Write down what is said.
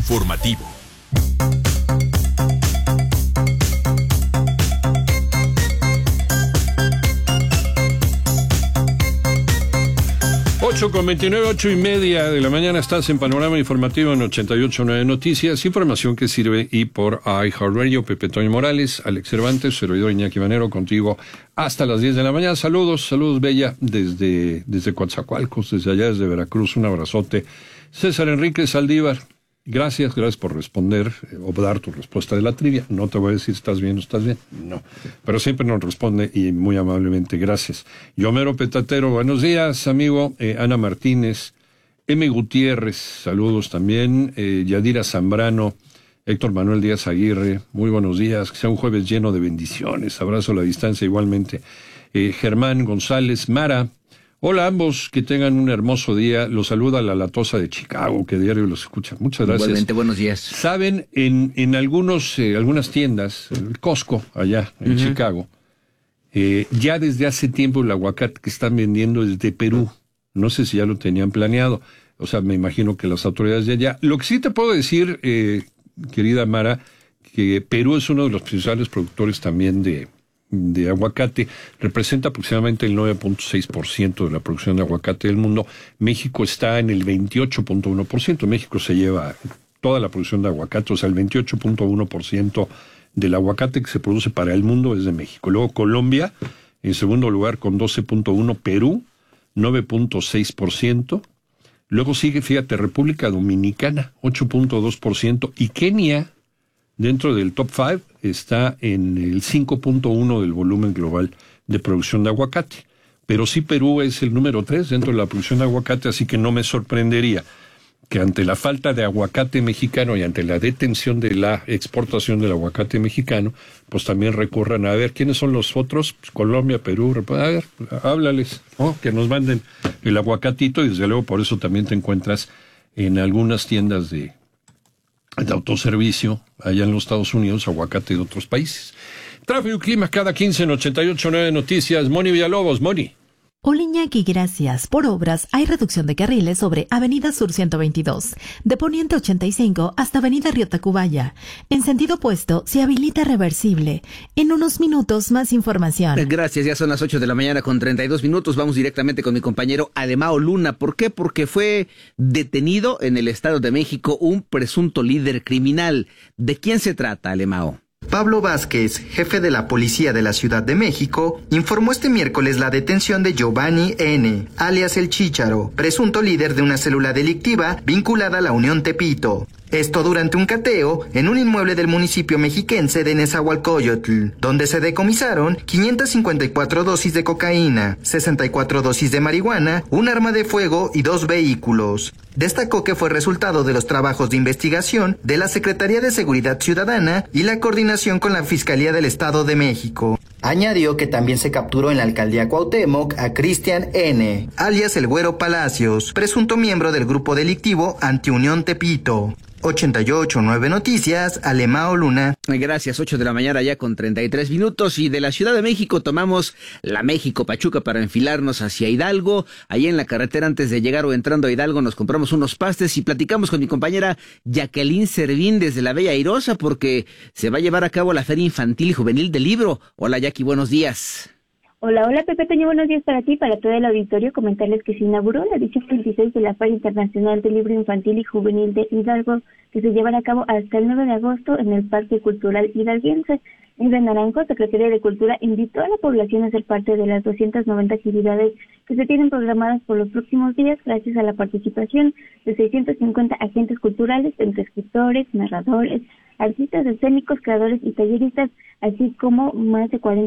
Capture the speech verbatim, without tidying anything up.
informativo. ocho con veintinueve, ocho y media de la mañana, estás en Panorama Informativo en ochenta y ocho punto nueve Noticias, información que sirve y por iHeartRadio. Pepe Toño Morales, Alex Cervantes, servidor Iñaki Manero, contigo hasta las diez de la mañana. Saludos, saludos Bella, desde, desde Coatzacoalcos, desde allá, desde Veracruz, un abrazote. César Enrique Saldívar, gracias, gracias por responder eh, o dar tu respuesta de la trivia. No te voy a decir estás bien o estás bien, no, pero siempre nos responde y muy amablemente, gracias. Yomero Petatero, buenos días, amigo. eh, Ana Martínez, M. Gutiérrez, saludos también. eh, Yadira Zambrano, Héctor Manuel Díaz Aguirre, muy buenos días, que sea un jueves lleno de bendiciones, abrazo a la distancia igualmente. eh, Germán González, Mara, hola a ambos, que tengan un hermoso día. Los saluda la Latosa de Chicago, que diario los escucha. Muchas gracias. Igualmente, buenos días. Saben, en, en algunos, eh, algunas tiendas, el Costco, allá en uh-huh. Chicago, eh, ya desde hace tiempo el aguacate que están vendiendo es de Perú. No sé si ya lo tenían planeado. O sea, me imagino que las autoridades de allá. Lo que sí te puedo decir, eh, querida Mara, que Perú es uno de los principales productores también de... de aguacate, representa aproximadamente el nueve punto seis por ciento de la producción de aguacate del mundo. México está en el veintiocho punto uno por ciento. México se lleva toda la producción de aguacate, o sea, el veintiocho punto uno por ciento del aguacate que se produce para el mundo es de México. Luego Colombia, en segundo lugar con doce punto uno por ciento, Perú, nueve punto seis por ciento. Luego sigue, fíjate, República Dominicana, ocho punto dos por ciento, y Kenia, dentro del top cinco, está en el cinco punto uno del volumen global de producción de aguacate. Pero sí, Perú es el número tres dentro de la producción de aguacate, así que no me sorprendería que ante la falta de aguacate mexicano y ante la detención de la exportación del aguacate mexicano, pues también recurran a ver quiénes son los otros, pues Colombia, Perú, a ver, háblales, ¿no? Que nos manden el aguacatito, y desde luego por eso también te encuentras en algunas tiendas de de autoservicio, allá en los Estados Unidos, aguacate de otros países. Tráfico y clima cada quince en ochenta y ocho punto nueve Noticias. Moni Villalobos, Moni. Hola Iñaki, gracias. Por obras hay reducción de carriles sobre Avenida Sur ciento veintidós, de Poniente ochenta y cinco hasta Avenida Río Tacubaya. En sentido opuesto, se habilita reversible. En unos minutos, más información. Gracias, ya son las ocho de la mañana con treinta y dos minutos. Vamos directamente con mi compañero Alemao Luna. ¿Por qué? Porque fue detenido en el Estado de México un presunto líder criminal. ¿De quién se trata, Alemao? Pablo Vázquez, jefe de la Policía de la Ciudad de México, informó este miércoles la detención de Giovanni N., alias El Chícharo, presunto líder de una célula delictiva vinculada a la Unión Tepito. Esto durante un cateo en un inmueble del municipio mexiquense de Nezahualcóyotl, donde se decomisaron quinientas cincuenta y cuatro dosis de cocaína, sesenta y cuatro dosis de marihuana, un arma de fuego y dos vehículos. Destacó que fue resultado de los trabajos de investigación de la Secretaría de Seguridad Ciudadana y la coordinación con la Fiscalía del Estado de México. Añadió que también se capturó en la alcaldía Cuauhtémoc a Cristian N., alias El Güero Palacios, presunto miembro del grupo delictivo Antiunión Tepito. ochenta y ocho punto nueve Noticias, Alemao Luna. Gracias, ocho de la mañana ya con treinta y tres minutos, y de la Ciudad de México tomamos la México-Pachuca para enfilarnos hacia Hidalgo. Ahí en la carretera, antes de llegar o entrando a Hidalgo, nos compramos unos pastes y platicamos con mi compañera Jacqueline Servín desde la Bella Airosa, porque se va a llevar a cabo la Feria Infantil y Juvenil del Libro. Hola Jackie, buenos días. Hola, hola Pepe Toño, buenos días para ti y para todo el auditorio. Comentarles que se inauguró la edición veintiséis de la Feria Internacional del Libro Infantil y Juvenil de Hidalgo, que se llevará a cabo hasta el nueve de agosto en el Parque Cultural Hidalguense. Ingrid Naranjo, Secretaria de Cultura, invitó a la población a ser parte de las doscientas noventa actividades que se tienen programadas por los próximos días, gracias a la participación de seiscientos cincuenta agentes culturales, entre escritores, narradores, artistas escénicos, creadores y talleristas, así como más de cuarenta